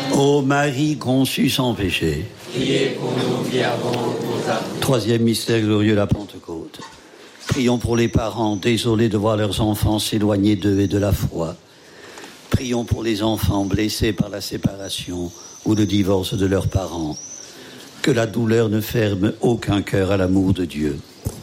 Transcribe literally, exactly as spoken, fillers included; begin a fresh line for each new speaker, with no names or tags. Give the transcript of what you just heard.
Ô Marie conçue sans péché.
Priez pour nous qui avons nos âmes.
Troisième mystère glorieux, la Pentecôte. Prions pour les parents désolés de voir leurs enfants s'éloigner d'eux et de la foi. Prions pour les enfants blessés par la séparation ou le divorce de leurs parents. Que la douleur ne ferme aucun cœur à l'amour de Dieu.